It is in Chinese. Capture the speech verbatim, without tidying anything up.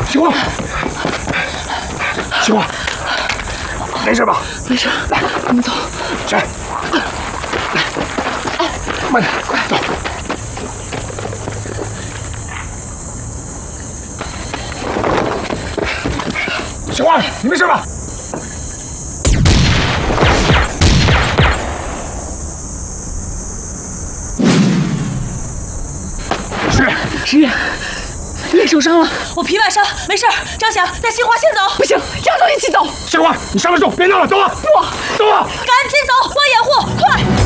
星光，星光，没事吧？ 没事，来，我们走。 去，来，慢点，快走。星光，你没事吧？ 十月，你也受伤了， 我皮外伤，没事。张霞，带杏花先走。 不行，要走一起走。 杏花，你上来住，别闹了，走啊！ 不， 走啊！ 赶紧走，我掩护，快！